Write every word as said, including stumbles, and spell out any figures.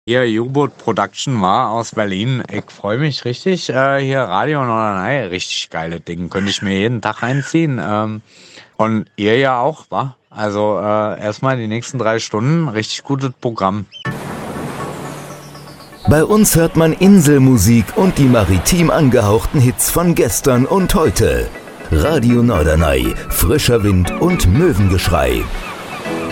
Hier U-Boot Production war aus Berlin. Ich freue mich richtig. Äh, hier Radio Norderney, richtig geile Ding. Könnte ich mir jeden Tag reinziehen. Ähm, und ihr ja auch, wa? Also äh, erstmal die nächsten drei Stunden. Richtig gutes Programm. Bei uns hört man Inselmusik und die maritim angehauchten Hits von gestern und heute. Radio Norderney, frischer Wind und Möwengeschrei.